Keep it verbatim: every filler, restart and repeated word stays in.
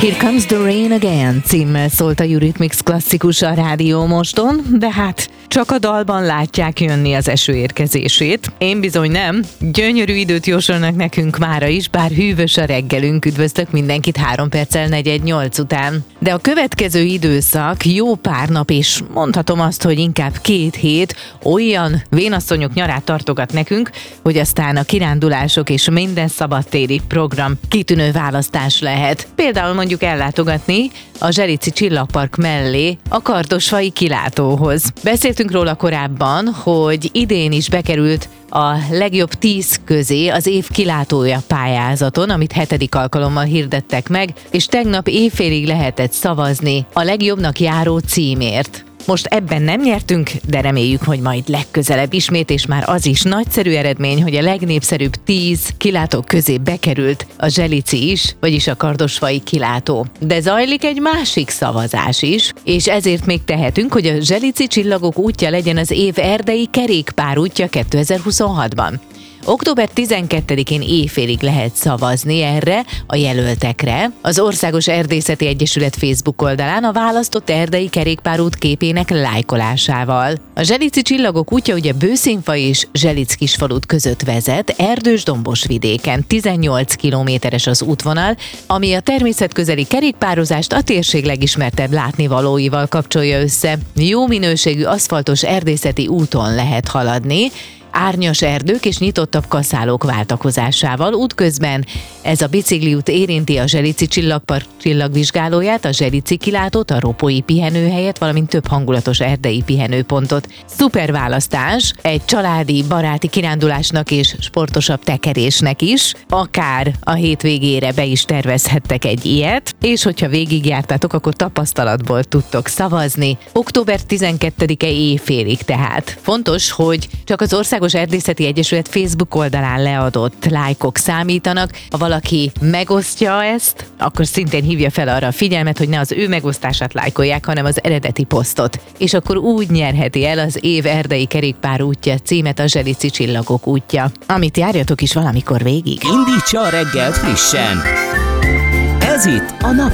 Here Comes the Rain Again címmel szólt a Eurythmics klasszikus a Rádió Moston, de hát csak a dalban látják jönni az eső érkezését. Én bizony nem. Gyönyörű időt jósolnak nekünk mára is, bár hűvös a reggelünk. Üdvözlök mindenkit három perccel negyed nyolc után. De a következő időszak jó pár nap, és mondhatom azt, hogy inkább két hét olyan vénasszonyok nyarát tartogat nekünk, hogy aztán a kirándulások és minden szabadtéri program kitűnő választás lehet. Például mondjuk ellátogatni a Zselici Csillagpark mellé a Kardosfai kilátóhoz. Beszéltünk róla korábban, hogy idén is bekerült a legjobb tíz közé az év kilátója pályázaton, amit hetedik alkalommal hirdettek meg, és tegnap éjfélig lehetett szavazni a legjobbnak járó címért. Most ebben nem nyertünk, de reméljük, hogy majd legközelebb ismét, és már az is nagyszerű eredmény, hogy a legnépszerűbb tíz kilátó közé bekerült a Zselici is, vagyis a Kardosfai kilátó. De zajlik egy másik szavazás is, és ezért még tehetünk, hogy a Zselici Csillagok útja legyen az év erdei kerékpárútja kétezer-huszonhatban. október tizenkettedikén éjfélig lehet szavazni erre a jelöltekre. Az Országos Erdészeti Egyesület Facebook oldalán a választott erdei kerékpárút képének lájkolásával. A Zselici Csillagok útja ugye Bőszínfai és Zselic-Kisfalut között vezet, erdős dombos vidéken. tizennyolc kilométeres az útvonal, ami a természetközeli kerékpározást a térség legismertebb látnivalóival kapcsolja össze. Jó minőségű aszfaltos erdészeti úton lehet haladni, árnyas erdők és nyitottabb kaszálók váltakozásával. Útközben ez a bicikliút érinti a Zselici Csillagpark csillagvizsgálóját, a Zselici kilátót, a Ropói pihenőhelyet, valamint több hangulatos erdei pihenőpontot. Szuper választás egy családi, baráti kirándulásnak és sportosabb tekerésnek is. Akár a hétvégére be is tervezhettek egy ilyet, és hogyha végigjártátok, akkor tapasztalatból tudtok szavazni. október tizenkettedike éjfélig tehát. Fontos, hogy csak az Országos Erdészeti Egyesület Facebook oldalán leadott lájkok számítanak. Ha valaki megosztja ezt, akkor szintén hívja fel arra a figyelmet, hogy ne az ő megosztását lájkolják, hanem az eredeti posztot. És akkor úgy nyerheti el az év erdei kerékpár útja címet a Zselici Csillagok útja, amit járjatok is valamikor végig. Indítsa a reggelt frissen! Ez itt a Nap